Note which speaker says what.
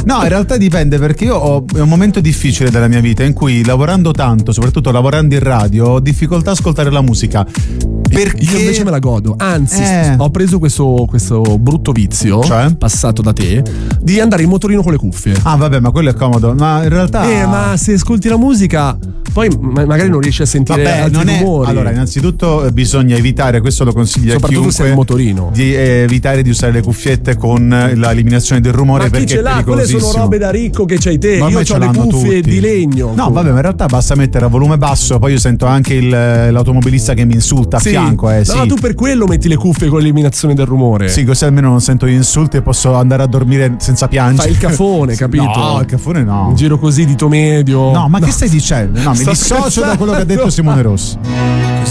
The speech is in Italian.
Speaker 1: No, in realtà dipende, perché io è un momento difficile della mia vita in cui, lavorando tanto, soprattutto lavorando in radio, ho difficoltà a ascoltare la musica. Perché
Speaker 2: io invece me la godo, anzi ho preso questo brutto vizio,
Speaker 1: cioè?
Speaker 2: passato da te, di andare in motorino con le cuffie.
Speaker 1: Ah vabbè, ma quello è comodo, ma in realtà
Speaker 2: ma se ascolti la musica poi magari non riesci a sentire altri rumori.
Speaker 1: Allora, innanzitutto bisogna evitare, questo lo consiglio
Speaker 2: soprattutto
Speaker 1: a chiunque,
Speaker 2: se è il motorino,
Speaker 1: di evitare di usare le cuffiette con l'eliminazione del rumore,
Speaker 2: ma
Speaker 1: perché
Speaker 2: chi ce
Speaker 1: è
Speaker 2: l'ha? Quelle
Speaker 1: pericolosissimo.
Speaker 2: sono robe da ricco che c'hai te.
Speaker 1: Ma
Speaker 2: io
Speaker 1: ce
Speaker 2: ho le
Speaker 1: l'hanno
Speaker 2: cuffie
Speaker 1: tutti
Speaker 2: di legno.
Speaker 1: No vabbè, ma in realtà basta mettere a volume basso, poi io sento anche l'automobilista che mi insulta a fianco.
Speaker 2: No, tu per quello metti le cuffie con l'eliminazione del rumore.
Speaker 1: Sì, così almeno non sento gli insulti e posso andare a dormire senza piangere.
Speaker 2: Fai il cafone, capito?
Speaker 1: No, il cafone no.
Speaker 2: Un giro così dito medio.
Speaker 1: No, ma che stai dicendo? No, mi dissocio da quello che ha detto Simone Rossi.